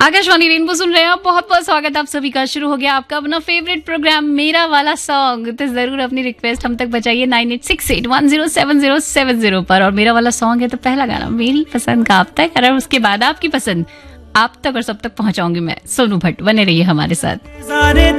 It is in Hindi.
आकाशवाणी रेनबो सुन रहे हैं आप। बहुत बहुत स्वागत आप सभी का। शुरू हो गया आपका अपना फेवरेट प्रोग्राम मेरा वाला सॉन्ग। तो जरूर अपनी रिक्वेस्ट हम तक बचाइए 9868107070 पर। और मेरा वाला सॉन्ग है तो पहला गाना मेरी पसंद का आप तक, और उसके बाद आपकी पसंद आप तक और सब तक पहुंचाऊंगी मैं, सोनू भट्ट। बने रहिए हमारे साथ।